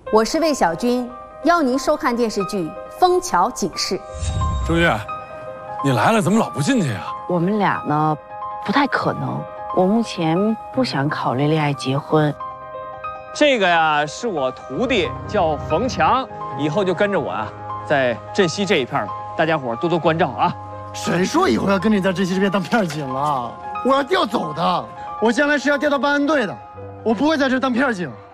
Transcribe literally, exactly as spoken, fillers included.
我是魏小军，邀您收看电视剧《枫桥警事》。 周月，你来了怎么老不进去呀？ 我们俩呢，不太可能。我目前不想考虑恋爱结婚。 这个呀，是我徒弟，叫冯强，以后就跟着我啊，在镇西这一片了。大家伙多多关照啊！ 谁说以后要跟你在镇西这边当片警了？我要调走的，我将来是要调到办案队的，我不会在这当片警。